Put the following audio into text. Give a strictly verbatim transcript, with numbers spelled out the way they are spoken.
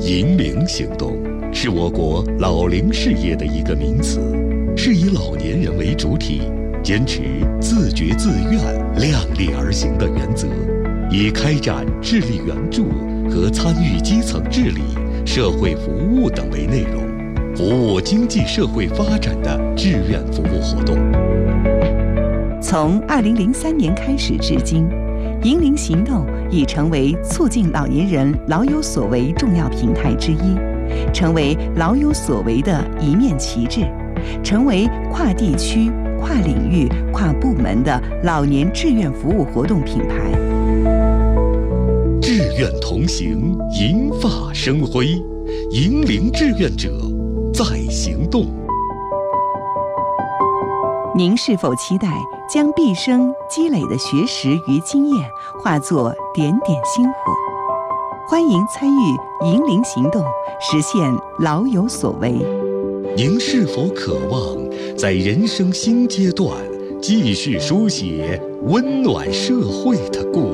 银龄行动是我国老龄事业的一个名词，是以老年人为主体，坚持自觉自愿、量力而行的原则，以开展智力援助和参与基层治理、社会服务等为内容，服务经济社会发展的志愿服务活动。 从二零零三年开始至今，银龄行动已成为促进老年人老有所为重要平台之一，成为老有所为的一面旗帜，成为跨地区、跨领域、跨部门的老年志愿服务活动品牌。 志愿同行，银发生辉，银龄志愿者在行动。 您是否期待将毕生积累的学识与经验化作点点星火？欢迎参与银龄行动，实现老有所为。 您是否渴望在人生新阶段继续书写温暖社会的故事？